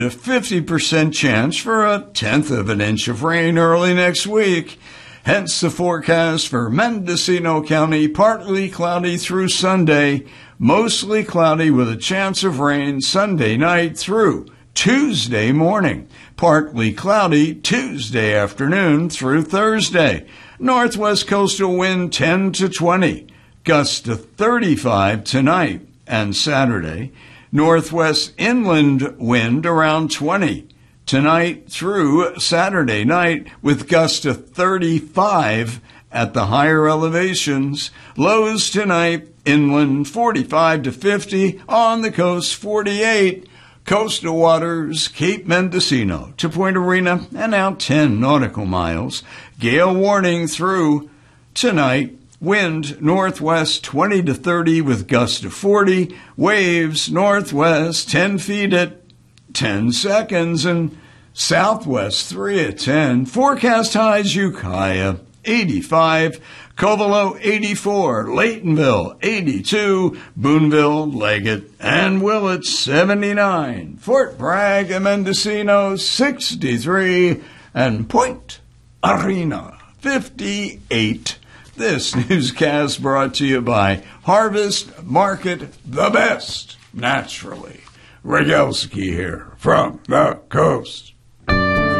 A 50% chance for a tenth of an inch of rain early next week. Hence the forecast for Mendocino County, partly cloudy through Sunday, mostly cloudy with a chance of rain Sunday night through Tuesday morning, partly cloudy Tuesday afternoon through Thursday. Northwest coastal wind 10 to 20, gusts to 35 tonight and Saturday. Northwest inland wind around 20 tonight through Saturday night with gusts to 35 at the higher elevations. Lows tonight inland 45 to 50, on the coast 48. Coastal waters, Cape Mendocino to Point Arena and out 10 nautical miles. Gale warning through tonight. Wind northwest 20 to 30 with gusts to 40. Waves northwest 10 feet at 10 seconds and southwest 3 at 10. Forecast highs Ukiah 85, Covelo 84, Laytonville 82, Boonville, Leggett, and Willett 79, Fort Bragg and Mendocino 63, and Point Arena 58. This newscast brought to you by Harvest Market, the best, naturally. Rogalski here from the coast.